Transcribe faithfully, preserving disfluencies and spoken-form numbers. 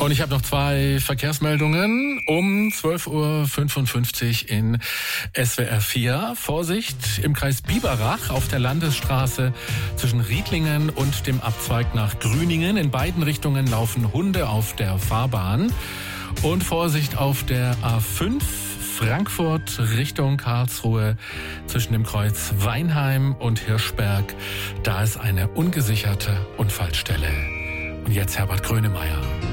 Und ich habe noch zwei Verkehrsmeldungen um zwölf Uhr fünfundfünfzig in S W R vier. Vorsicht im Kreis Biberach auf der Landesstraße zwischen Riedlingen und dem Abzweig nach Grüningen. In beiden Richtungen laufen Hunde auf der Fahrbahn. Und Vorsicht auf der A fünf Frankfurt Richtung Karlsruhe zwischen dem Kreuz Weinheim und Hirschberg. Da ist eine ungesicherte Unfallstelle. Und jetzt Herbert Grönemeyer.